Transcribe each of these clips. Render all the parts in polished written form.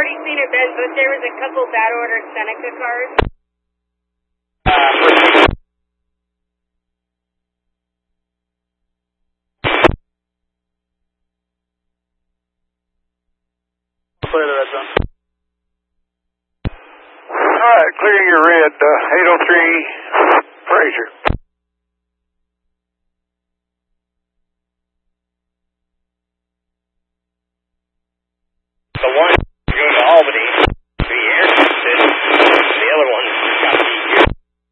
already seen it, Ben, but there was a couple bad ordered Seneca cars. Clear the red zone. Alright, clear your red, 803 Fraser. The one going to Albany, the air tested, the other one got to be here.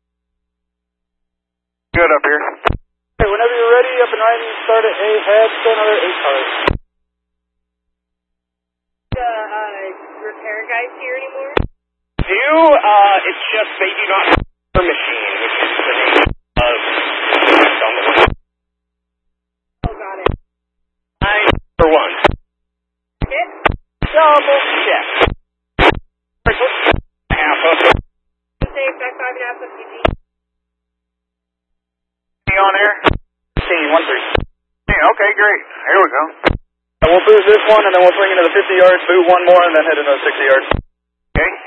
Good up here. Okay, whenever you're ready, up and running, start at A head, still another 8 cars. Repair guys here anymore? It's just they do not have a machine, which is the name of on the one. Oh, got it. 9 for 1. Hit? Double check. Half of it. Save back 5.5 of PG. On air? 13. Okay, great. Here we go. And we'll boost this one, and then we'll swing into the 50 yards, boot one more, and then hit another 60 yards. Okay.